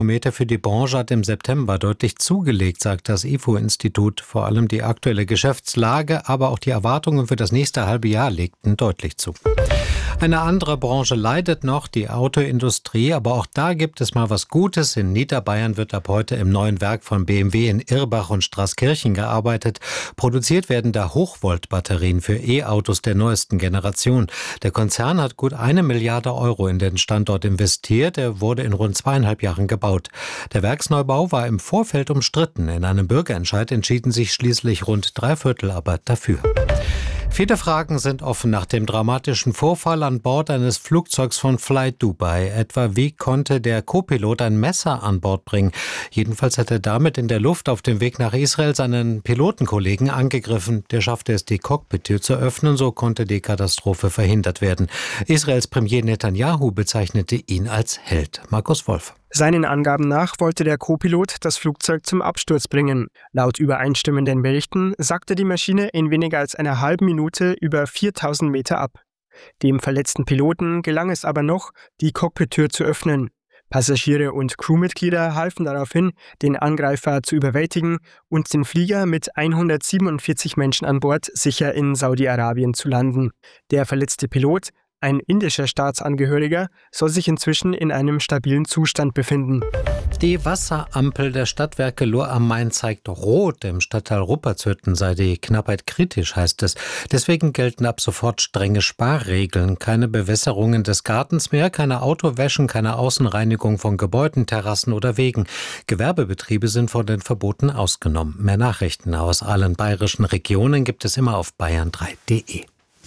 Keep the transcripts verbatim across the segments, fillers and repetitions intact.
Meter für die Branche hat im September deutlich zugelegt, sagt das I F O-Institut. Vor allem die aktuelle Geschäftslage, aber auch die Erwartungen für das nächste halbe Jahr legten deutlich zu. Eine andere Branche leidet noch, die Autoindustrie, aber auch da gibt es mal was Gutes. In Niederbayern wird ab heute im neuen Werk von B M W in Irbach und Straßkirchen gearbeitet. Produziert werden da Hochvoltbatterien für E-Autos der neuesten Generation. Der Konzern hat gut eine Milliarde Euro in den Standort investiert. Er wurde in rund zweieinhalb Jahren gebaut. Der Werksneubau war im Vorfeld umstritten. In einem Bürgerentscheid entschieden sich schließlich rund drei Viertel aber dafür. Viele Fragen sind offen nach dem dramatischen Vorfall an Bord eines Flugzeugs von Fly Dubai. Etwa wie konnte der Co-Pilot ein Messer an Bord bringen? Jedenfalls hat er damit in der Luft auf dem Weg nach Israel seinen Pilotenkollegen angegriffen. Der schaffte es, die Cockpit-Tür zu öffnen, so konnte die Katastrophe verhindert werden. Israels Premier Netanyahu bezeichnete ihn als Held. Markus Wolf. Seinen Angaben nach wollte der Co-Pilot das Flugzeug zum Absturz bringen. Laut übereinstimmenden Berichten sackte die Maschine in weniger als einer halben Minute über viertausend Meter ab. Dem verletzten Piloten gelang es aber noch, die Cockpit-Tür zu öffnen. Passagiere und Crewmitglieder halfen daraufhin, den Angreifer zu überwältigen und den Flieger mit hundertsiebenundvierzig Menschen an Bord sicher in Saudi-Arabien zu landen. Der verletzte Pilot, ein indischer Staatsangehöriger, soll sich inzwischen in einem stabilen Zustand befinden. Die Wasserampel der Stadtwerke Lohr am Main zeigt rot. Im Stadtteil Ruppertshütten sei die Knappheit kritisch, heißt es. Deswegen gelten ab sofort strenge Sparregeln. Keine Bewässerungen des Gartens mehr, keine Autowäschen, keine Außenreinigung von Gebäuden, Terrassen oder Wegen. Gewerbebetriebe sind von den Verboten ausgenommen. Mehr Nachrichten aus allen bayerischen Regionen gibt es immer auf bayern drei punkt de.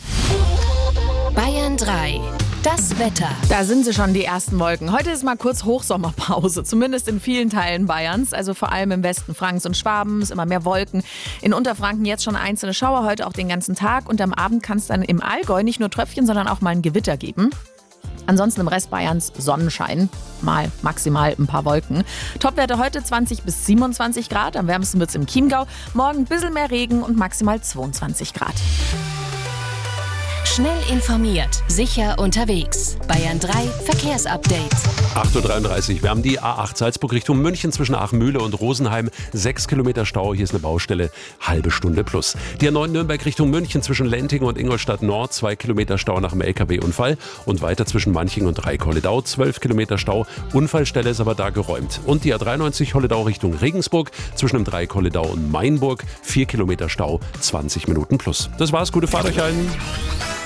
Bayern drei. Das Wetter. Da sind sie schon, die ersten Wolken. Heute ist mal kurz Hochsommerpause, zumindest in vielen Teilen Bayerns. Also vor allem im Westen Frankens und Schwabens, immer mehr Wolken. In Unterfranken jetzt schon einzelne Schauer, heute auch den ganzen Tag. Und am Abend kann es dann im Allgäu nicht nur Tröpfchen, sondern auch mal ein Gewitter geben. Ansonsten im Rest Bayerns Sonnenschein, mal maximal ein paar Wolken. Topwerte heute zwanzig bis siebenundzwanzig Grad, am wärmsten wird es im Chiemgau. Morgen ein bisschen mehr Regen und maximal zweiundzwanzig Grad. Schnell informiert, sicher unterwegs. Bayern drei Verkehrsupdate. acht Uhr dreiunddreißig. Wir haben die A acht Salzburg Richtung München zwischen Achmühle und Rosenheim. Sechs Kilometer Stau. Hier ist eine Baustelle. Halbe Stunde plus. Die A neun Nürnberg Richtung München zwischen Lentingen und Ingolstadt Nord. Zwei Kilometer Stau nach dem L K W-Unfall. Und weiter zwischen Manching und Dreikolledau. Zwölf Kilometer Stau. Unfallstelle ist aber da geräumt. Und die A dreiundneunzig Holledau Richtung Regensburg zwischen dem Dreikolledau und Mainburg. Vier Kilometer Stau. zwanzig Minuten plus. Das war's. Gute Fahrt euch allen.